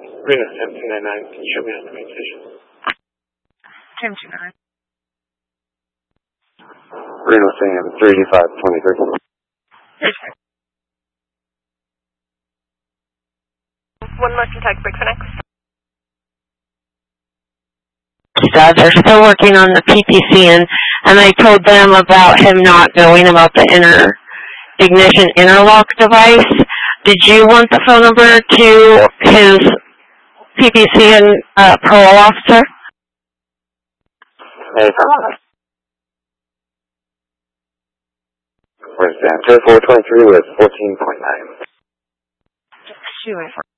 Reno 1799, can you show me on the main station? 1029. Reno Sam 38523. One motion tag break for next. They're still working on the PPC, and I told them about him not knowing about the ignition interlock device. Did you want the phone number to his PPC and parole officer? Hey, where's that? 423 with 14.9. Shoot.